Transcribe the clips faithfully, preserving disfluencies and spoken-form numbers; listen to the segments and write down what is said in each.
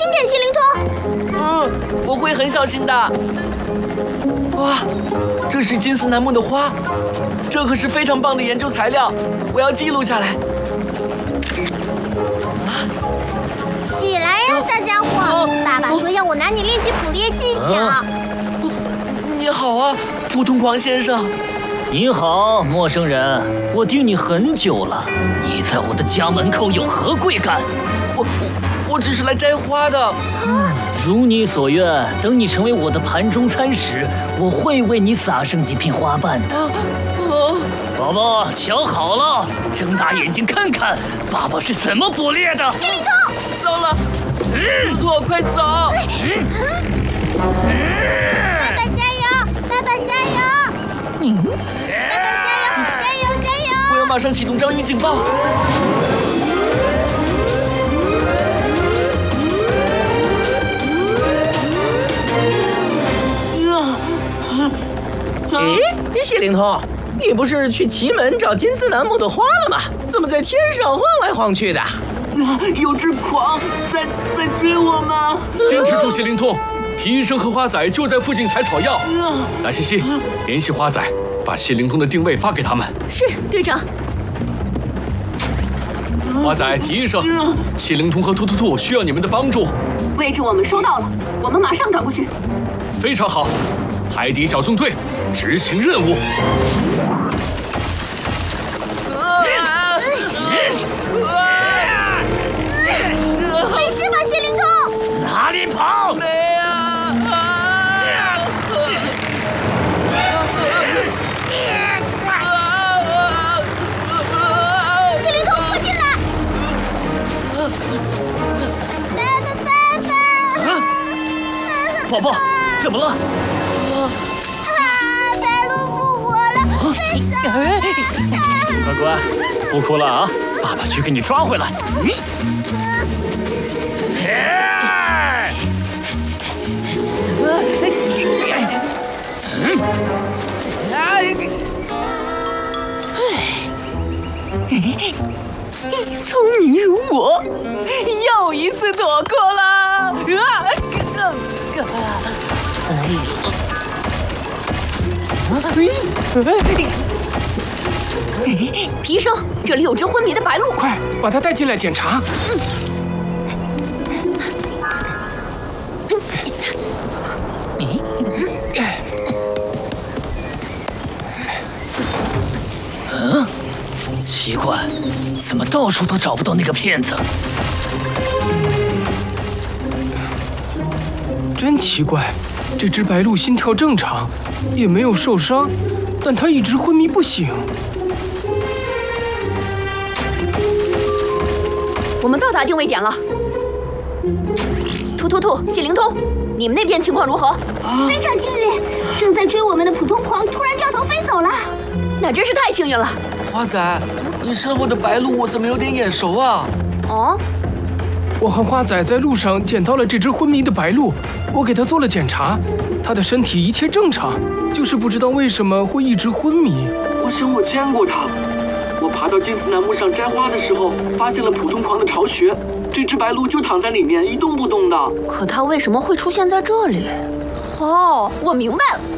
点，谢灵通。 嗯，我会很小心的。哇，这是金丝楠木的花，这可是非常棒的研究材料，我要记录下来。 起来呀，大家伙！爸爸说要我拿你练习捕猎技巧。 你好啊，普通狂先生。 你好，陌生人，我盯你很久了，你在我的家门口有何贵干？ 我我我只是来摘花的。 嗯，如你所愿，等你成为我的盘中餐食，我会为你撒上几片花瓣的。啊啊、宝宝，瞧好了，睁大眼睛看看，爸爸是怎么捕猎的。 谢灵通， 糟了，兔兔，快走！ 嗯嗯、爸爸加油！爸爸加油！嗯，爸爸加油！加油！加油！ 我要马上启动章鱼警报。 哎，谢灵通，你不是去奇门找金丝楠木的花了吗？怎么在天上晃来晃去的？ 有只狂在在追我们！ 坚持住，谢灵通，皮医生和花仔就在附近采草药。蓝西西，联系花仔，把谢灵通的定位发给他们。 是，队长。 花仔，皮医生，谢灵通和突突兔需要你们的帮助。 位置我们收到了，我们马上赶过去。 非常好，海底小纵队执行任务。 没事吧，谢灵通？ 哪里跑？ 没啊！ 谢灵通，快进来！爸爸，爸爸！ 宝宝，怎么了？ 啊，白鹿复活了！ 乖乖，不哭了啊！爸爸去给你抓回来。嗯。 聪明如我，又一次躲过了。啊！ 皮医生，这里有只昏迷的白鹿， 快把它带进来检查。 嗯，奇怪，怎么到处都找不到那个骗子？ 真奇怪，这只白鹿心跳正常，也没有受伤，但它一直昏迷不醒。 我们到达定位点了。突突兔、谢灵通，你们那边情况如何？ 非常幸运，正在追我们的普通狂突然掉头飞走了。 那真是太幸运了。 花仔，你身后的白鹿我怎么有点眼熟啊？ 哦， 我和花仔在路上捡到了这只昏迷的白鹿，我给它做了检查，它的身体一切正常，就是不知道为什么会一直昏迷。 我想我见过它。我爬到金丝楠木上摘花的时候，发现了普通狂的巢穴，这只白鹿就躺在里面一动不动的。 可它为什么会出现在这里？哦，我明白了。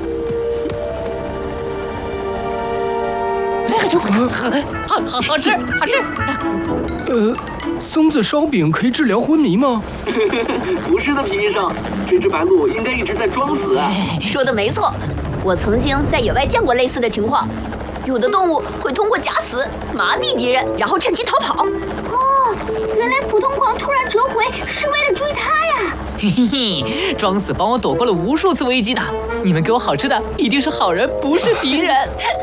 好好好吃，好吃。 呃，松子烧饼可以治疗昏迷吗？ 不是的，皮医生，这只白鹿应该一直在装死啊。 说的没错，我曾经在野外见过类似的情况。有的动物会通过假死麻痹敌人，然后趁机逃跑。 哦，原来普通狂突然折回是为了追他呀！ 嘿嘿嘿，装死帮我躲过了无数次危机的。你们给我好吃的，一定是好人，不是敌人。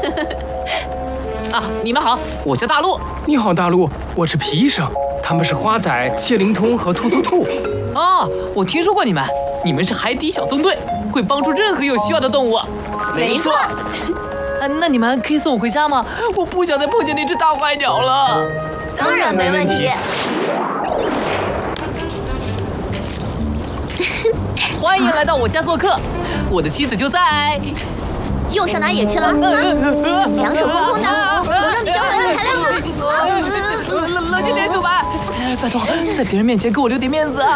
啊，你们好，我叫大鹿。 你好，大鹿，我是皮医生，他们是花仔、谢灵通和突突兔。 哦，我听说过你们，你们是海底小纵队，会帮助任何有需要的动物。 没错。 啊，那你们可以送我回家吗？我不想再碰见那只大坏鸟了。 当然没问题。 欢迎来到我家做客，我的妻子就在。 又上哪野去了？啊，怎么两手空空的？我让你交换用材料吗？ 冷冷静点，小白，拜托，在别人面前给我留点面子啊！